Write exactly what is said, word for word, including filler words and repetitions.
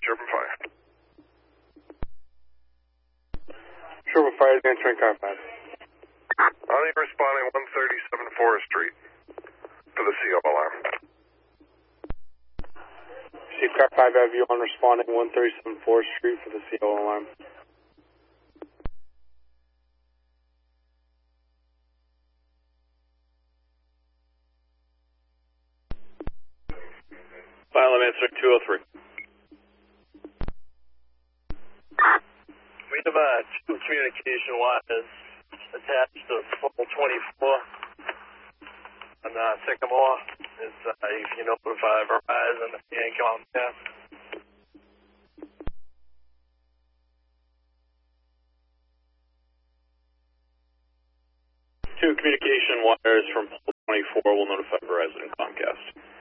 Sherman Fire. Sherman Fire is answering car five. Only responding one thirty-seven Forest Street for the C O alarm. Receive car five, have you on responding one thirty-seven Forest Street for the C O alarm. File, I'm answering two oh three. We have uh, two communication wires attached to pole twenty-four on uh, Sycamore. It's, uh, you can notify Verizon and Comcast. Two communication wires from pole twenty-four will notify Verizon and Comcast.